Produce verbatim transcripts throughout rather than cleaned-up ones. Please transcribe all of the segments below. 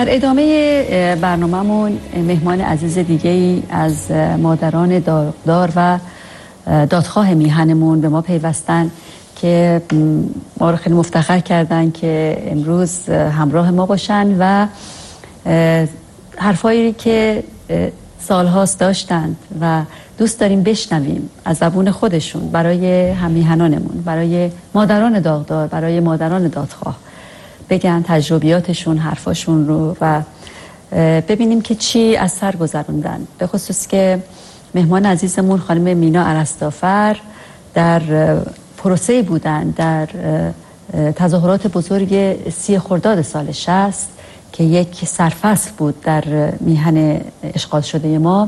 در ادامه برنامه‌مون مهمان عزیز دیگه‌ای از مادران داغدار و دادخواه میهنمون به ما پیوستن که ما رو خیلی مفتخر کردن که امروز همراه ما باشن و حرفایی که سالهاست داشتند و دوست داریم بشنویم از زبون خودشون برای همیهنانمون، برای مادران داغدار، برای مادران دادخواه بگن تجربیاتشون، حرفاشون رو و ببینیم که چی از سر گذروندن. به خصوص که مهمان عزیزمون خانم مینا ارسطافر در پروسه بودن در تظاهرات بزرگ سی خرداد سال شصت که یک سرفصل بود در میهن اشغال شده ما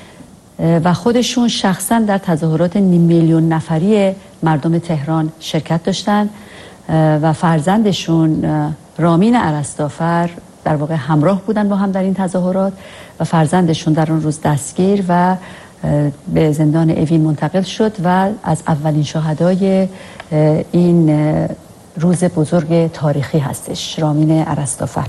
و خودشون شخصا در تظاهرات نیم میلیون نفری مردم تهران شرکت داشتن و فرزندشون رامین ارسطافر در واقع همراه بودن با هم در این تظاهرات و فرزندشون در اون روز دستگیر و به زندان اوین منتقل شد و از اولین شهدای این روز بزرگ تاریخی هستش، رامین ارسطافر.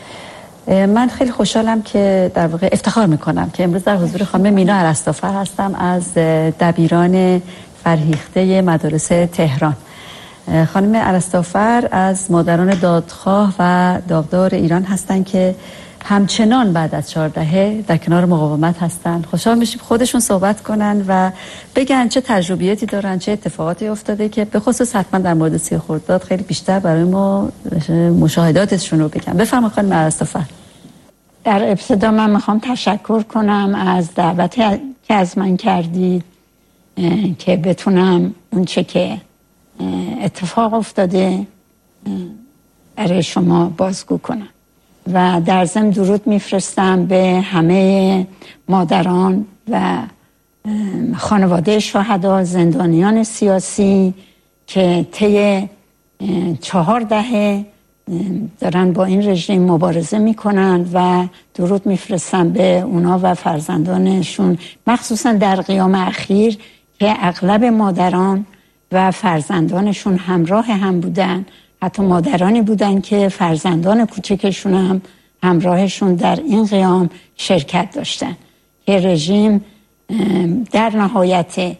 من خیلی خوشحالم که در واقع افتخار میکنم که امروز در حضور خانم مینا ارسطافر هستم از دبیران فرهیخته مدارس تهران. خانم ارسطافر از مادران دادخواه و داغدار ایران هستند که همچنان بعد از چهار دهه در کنار مقاومت هستند. خوشحال میشیم خودشون صحبت کنن و بگن چه تجربیاتی دارن، چه اتفاقاتی افتاده که به خصوص حتما در مورد سی خرداد خیلی بیشتر برای ما مشاهداتشون رو بگن. بفرمایید خانم ارسطافر. در ابتدا من میخوام تشکر کنم از دعوتی که از من کردید که بتونم اون چه که اتفاق افتاده برای شما بازگو کنم و در ضمن درود میفرستم به همه مادران و خانواده شهدا، زندانیان سیاسی که طی چهار دهه دارن با این رژیم مبارزه میکنن و درود میفرستم به اونا و فرزندانشون، مخصوصا در قیام اخیر که اغلب مادران و فرزندانشون همراه هم بودن، حتی مادرانی بودن که فرزندان کوچکشون هم همراهشون در این قیام شرکت داشتن که رژیم در نهایت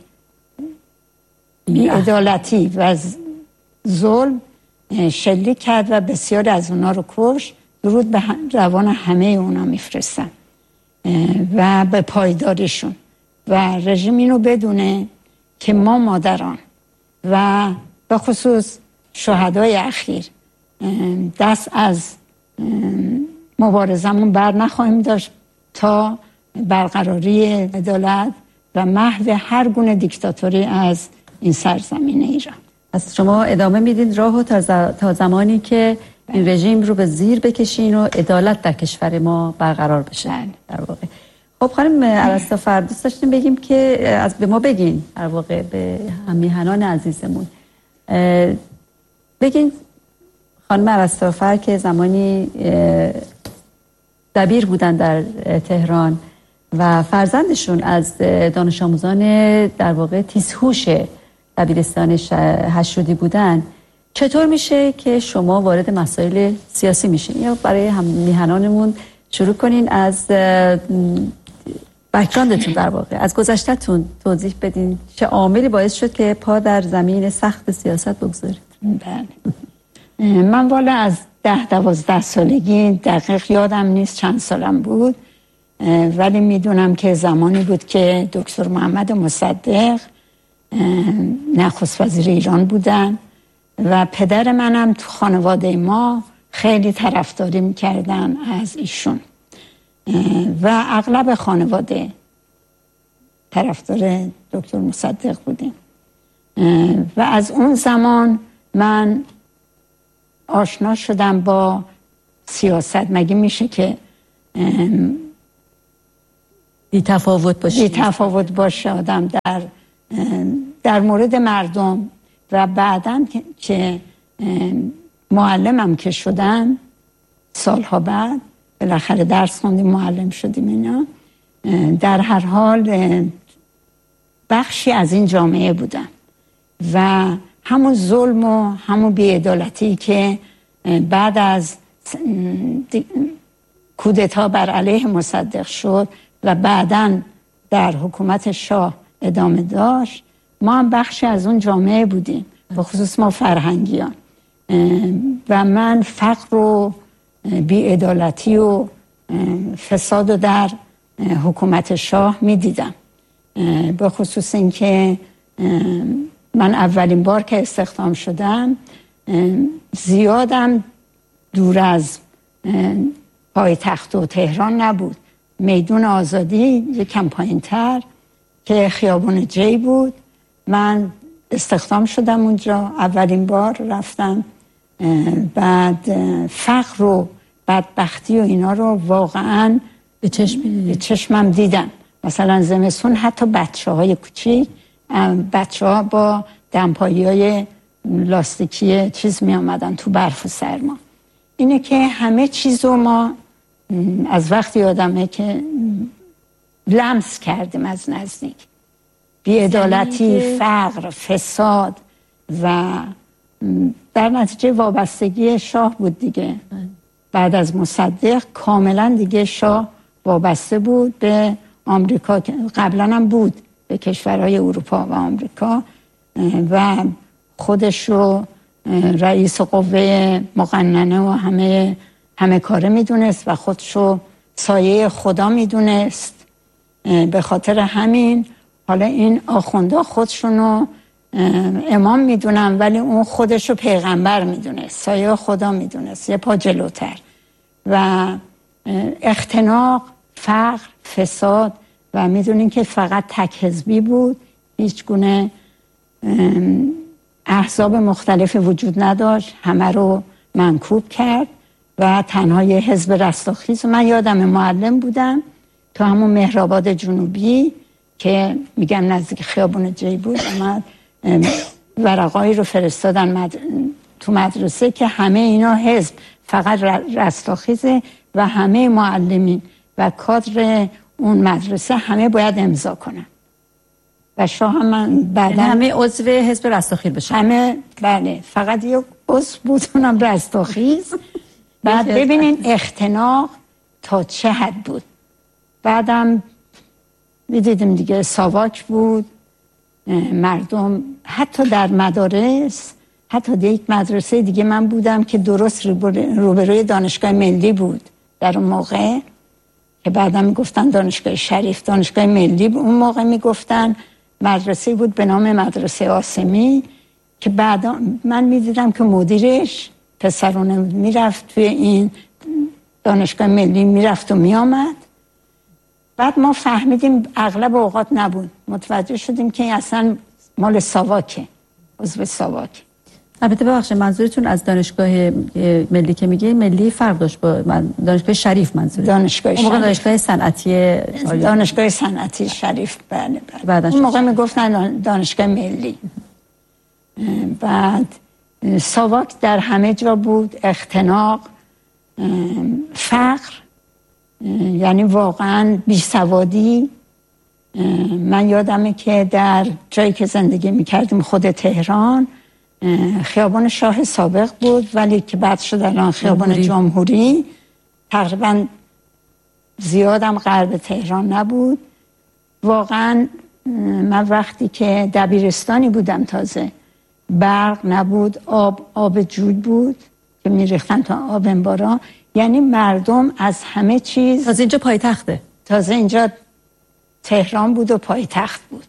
بی‌عدالتی و ظلم شلیک کرد و بسیار از اونا رو کشت. درود به روان همه اونا میفرستم و به پایداریشون و رژیم اینو بدونه که ما مادران و به خصوص شهدای اخیر دست از مبارزمون بر نخواهیم داشت تا برقراری عدالت و محو هر گونه دیکتاتوری از این سرزمین ایران. از شما ادامه میدید راهو تا زمانی که این رژیم رو به زیر بکشین و عدالت در کشور ما برقرار بشه. در واقع خب خانم ارسطافر دوست داشتیم بگیم که از به ما بگین در واقع به همیهنان عزیزمون بگین خانم ارسطافر که زمانی دبیر بودن در تهران و فرزندشون از دانش آموزان در واقع تیزهوش دبیرستان حشودی بودن، چطور میشه که شما وارد مسائل سیاسی میشین؟ یا برای هم میهنانمون شروع کنین از بک‌گراندتون، در واقع از گذشته‌تون توضیح بدین چه عاملی باعث شد که پا در زمین سخت سیاست بگذارید. بله، من والا از ده دوازده سالگی دقیق یادم نیست چند سالم بود، ولی میدونم که زمانی بود که دکتر محمد مصدق نخست وزیر ایران بودن و پدر منم تو خانواده ما خیلی طرفداری میکردن از ایشون و اغلب خانواده طرفدار دکتر مصدق بودیم و از اون زمان من آشنا شدم با سیاست. مگه میشه که بی تفاوت باشه؟ بی تفاوت باشه آدم در در مورد مردم. و بعداً که معلمم که شدم سالها بعد بالاخره درس خوندیم معلم شدیم اینا، در هر حال بخشی از این جامعه بودم و همون ظلم و همون بی‌عدالتی که بعد از کودتا بر علیه مصدق شد و بعداً در حکومت شاه ادامه داشت، ما هم بخشی از اون جامعه بودیم، به خصوص ما فرهنگیان. و من فقر و بی‌عدالتی و فساد رو در حکومت شاه می دیدم. به خصوص اینکه من اولین بار که استخدام شدم زیادم دور از پایتخت و تهران نبود. میدون آزادی یکم پایین‌تر که خیابون جی بود، من استخدام شدم اونجا، اولین بار رفتم. بعد فقر و بدبختی و اینا رو واقعا به چشم به چشمم دیدم. مثلا زمستون حتی بچه های کوچیک، بچه ها با دمپایی های لاستیکی چیز می آمدن تو برف و سرما. اینه که همه چیز رو ما از وقتی آدمه که لمس کردیم از نزدیک، بی‌عدالتی، فقر، فساد و در نتیجه وابستگی شاه بود دیگه. بعد از مصدق کاملا دیگه شاه وابسته بود به آمریکا، که قبلا هم بود به کشورهای اروپا و آمریکا، و خودش رو رئیس قوه مقننه و همه همه کاره میدونست و خودش رو سایه خدا میدونست. به خاطر همین حالا این آخوندا خودشونو امام میدونن، ولی اون خودش رو پیغمبر میدونست، سایه خدا میدونست، یه پا جلوتر. و اختناق، فقر، فساد، و میدونین که فقط تک حزبی بود، هیچ گونه احزاب مختلف وجود نداشت، همه رو منکوب کرد و تنها یه حزب رستاخیز. من یادم معلم بودم تو همون مهرآباد جنوبی که میگم نزدیک خیابون جی بود، اومد ورقایی رو فرستادن مد... تو مدرسه که همه اینا حزب فقط رستاخیزه و همه معلمین و کادر اون مدرسه همه باید امضا کنن. و شاه هم من بعدا همه عضو حزب رستاخیز بشن. همه بله، فقط یک عضو بود اونم رستاخیز. بعد ببینین اختناق تا چه حد بود. بعدم میدیدیم دیگه ساواک بود، مردم حتی در مدارس، حتی در یک مدرسه دیگه من بودم که درست روبروی دانشگاه ملی بود در اون موقع، که بعدا میگفتن دانشگاه شریف، دانشگاه ملی اون موقع میگفتن. مدرسه بود به نام مدرسه آسمی که بعدا من میدیدم که مدیرش پسرونه میرفت توی این دانشگاه ملی، میرفت و میامد. بعد ما فهمیدیم اغلب اوقات نبود، متوجه شدیم که اصلا مال ساواکه، عضو ساواک. البته ببخشید منظورتون از دانشگاه ملی که میگه ملی فرق داشت با من دانشگاه شریف؟ منظور دانشگاه شریف، دانشگاه صنعتی، دانشگاه صنعتی شریف. بله بله. اون موقع میگفتن دانشگاه ملی. بعد ساواک در همه جا بود، اختناق، فقر، یعنی واقعا بیسوادی. من یادمه که در جایی که زندگی میکردیم خود تهران، خیابان شاه سابق بود ولی که بعد شد الان خیابان جمهوری. تقریبا زیادم غرب تهران نبود. واقعا من وقتی که دبیرستانی بودم تازه، برق نبود، آب آب جود بود که میریختن تا آب انبارا. یعنی مردم از همه چیز، تازه اینجا پایتخته، تازه اینجا تهران بود و پایتخت بود،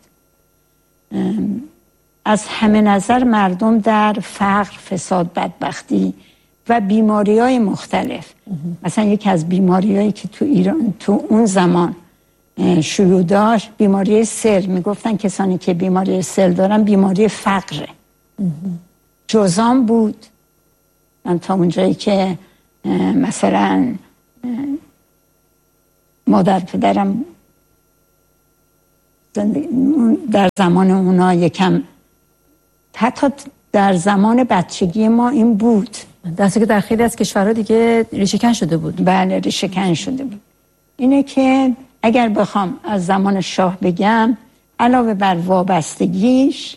از همه نظر مردم در فقر، فساد، بدبختی و بیماری‌های مختلف. مثلا یکی از بیماری‌هایی که تو ایران تو اون زمان شیوع داشت بیماری سل. میگفتن کسانی که بیماری سل دارن بیماری فقره. جذام بود. من تا اونجایی که مثلا مادر پدرم در زمان اونا یکم، حتی در زمان بچگی ما این بود، درسته که در خیلی از کشورها دیگه ریشه‌کن شده بود. بله ریشه‌کن شده بود. اینه که اگر بخوام از زمان شاه بگم، علاوه بر وابستگیش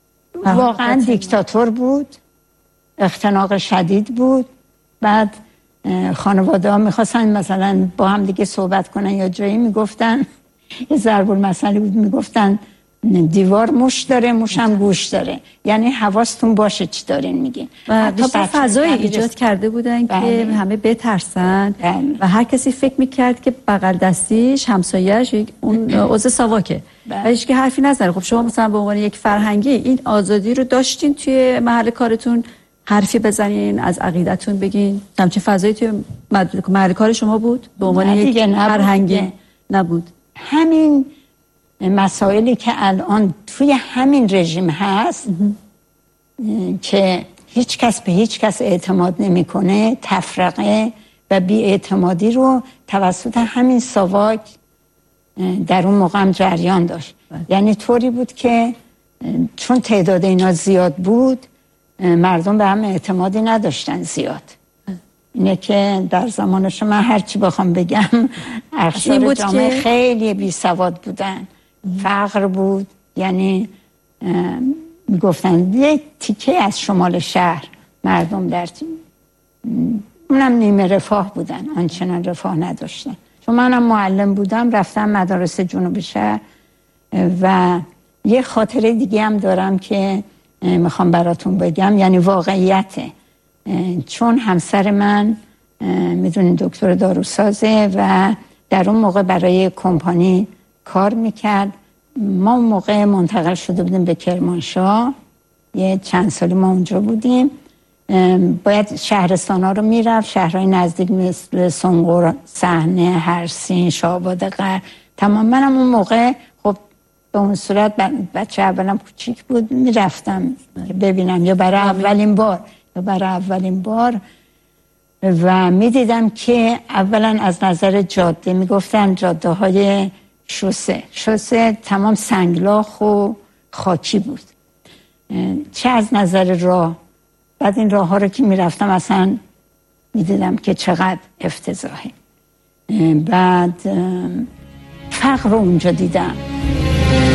واقعا دیکتاتور بود، اختناق شدید بود. بعد خانواده ها میخواستن مثلا با هم دیگه صحبت کنن یا جایی میگفتن یه ضرب المثلی بود، میگفتن دیوار موش داره، موش هم گوش داره، یعنی حواستون باشه چی دارین میگین. و بیشتر فضای ایجاد کرده بودن بله. که همه بترسن بله. و هر کسی فکر میکرد که بغل دستیش همسایه‌اش اون عضو ساواکه بله. و هیچ که حرفی نزنه. خب شما مثلا به عنوان یک فرهنگی این آزادی رو داشتین توی محل کارتون حرفی بزنین، از عقیدتون بگین؟ همچین فضایی توی محل کار شما بود به عنوان یک فرهنگی؟ نبود. همین مسائلی که الان توی همین رژیم هست که هیچ کس به هیچ کس اعتماد نمیکنه، تفرقه و بی‌اعتمادی رو توسط همین ساواک در اون موقع هم جریان داشت. یعنی طوری بود که چون تعداد اینا زیاد بود مردم به هم اعتمادی نداشتن زیاد. اینه که در زمانش من هرچی بخوام بگم اقشار جامعه که... خیلی بی سواد بودن، فقر بود، یعنی میگفتن یک تیکه از شمال شهر مردم در اونم نیمه رفاه بودن، آنچنان رفاه نداشتن. چون منم معلم بودم رفتم مدارس جنوب شهر و یه خاطره دیگه هم دارم که میخوام براتون بگم، یعنی واقعیته. چون همسر من میدونین دکتر داروسازه و در اون موقع برای کمپانی کار میکرد. ما اون موقع منتقل شده بودیم به کرمانشاه، یه چند سالی ما اونجا بودیم. باید شهرستان ها رو میرفت، شهرهای نزدیک مثل سنقر، صحنه، هرسین، شاهآباد غر تمام. منم اون موقع خب به اون صورت بچه اولم کوچیک بود، میرفتم ببینم یا برای اولین بار یا برای اولین بار و میدیدم که اولا از نظر جاده میگفتن جاده های شوسه شوسه تمام سنگلاخ و خاکی بود، چه از نظر راه. بعد این راه ها رو که میرفتم اصلا میدیدم که چقدر افتضاحه. بعد فقر رو اونجا دیدم.